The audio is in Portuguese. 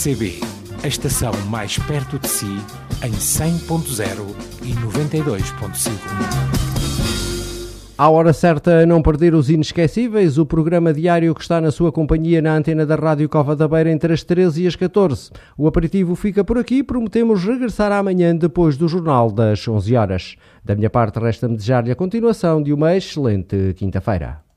RCB, a estação mais perto de si, em 100.0 e 92.5. À hora certa, não perder os inesquecíveis, o programa diário que está na sua companhia na antena da Rádio Cova da Beira entre as 13 e as 14. O aperitivo fica por aqui, prometemos regressar amanhã depois do jornal das 11 horas. Da minha parte, resta-me desejar-lhe a continuação de uma excelente quinta-feira.